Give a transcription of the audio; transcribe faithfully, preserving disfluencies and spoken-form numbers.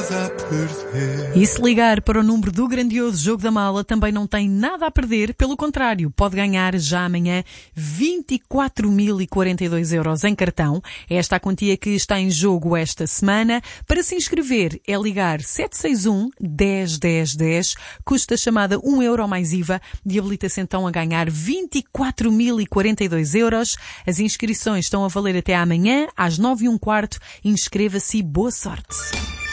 a perder. E se ligar para o número do grandioso Jogo da Mala, também não tem nada a perder. Pelo contrário, pode ganhar já amanhã vinte e quatro mil e quarenta e dois euros em cartão. É esta a quantia que está em jogo esta semana. Para se inscrever é ligar sete seis um, dez, dez, dez. Custa a chamada um euro mais I V A e habilita-se então a ganhar vinte e quatro mil e quarenta e dois euros. As inscrições estão a valer até amanhã às nove e um quarto. Inscreva-se e boa sorte.